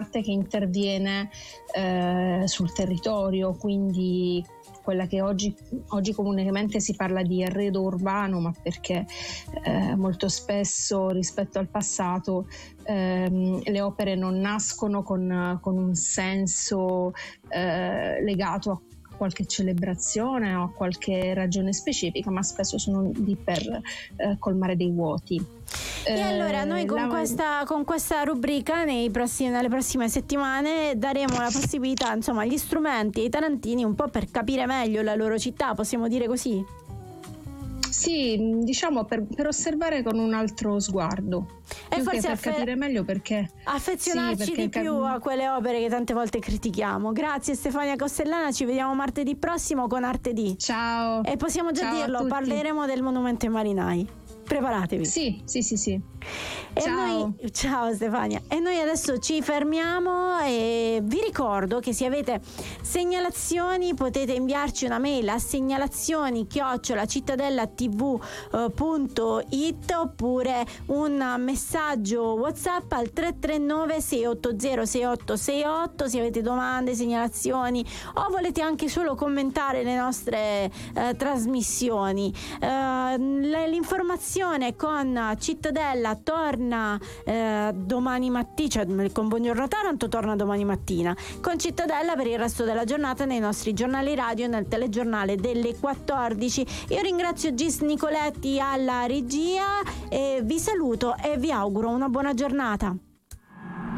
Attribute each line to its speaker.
Speaker 1: parte che interviene sul territorio, quindi quella che oggi comunemente si parla di arredo urbano, ma perché molto spesso rispetto al passato le opere non nascono con un senso legato a qualche celebrazione o a qualche ragione specifica, ma spesso sono lì per colmare dei vuoti.
Speaker 2: E allora noi con questa rubrica nelle prossime settimane daremo la possibilità, insomma, agli strumenti e ai tarantini un po' per capire meglio la loro città, possiamo dire così?
Speaker 1: Sì, diciamo per osservare con un altro sguardo.
Speaker 2: E forse
Speaker 1: per capire meglio, perché
Speaker 2: affezionarci di più a quelle opere che tante volte critichiamo. Grazie Stefania Costellana, ci vediamo martedì prossimo con Arte D.
Speaker 1: Ciao.
Speaker 2: E possiamo già dirlo, parleremo del monumento ai marinai. Preparatevi.
Speaker 1: Sì.
Speaker 2: E
Speaker 1: ciao.
Speaker 2: Ciao Stefania. E noi adesso ci fermiamo e vi ricordo che se avete segnalazioni potete inviarci una mail a segnalazioni@cittadellatv.it oppure un messaggio WhatsApp al 339 680 6868 se avete domande, segnalazioni o volete anche solo commentare le nostre trasmissioni. L'informazione con Cittadella torna domani mattina, cioè con Buongiorno Taranto torna domani mattina, con Cittadella per il resto della giornata nei nostri giornali radio e nel telegiornale delle 14. Io ringrazio Gis Nicoletti alla regia e vi saluto e vi auguro una buona giornata.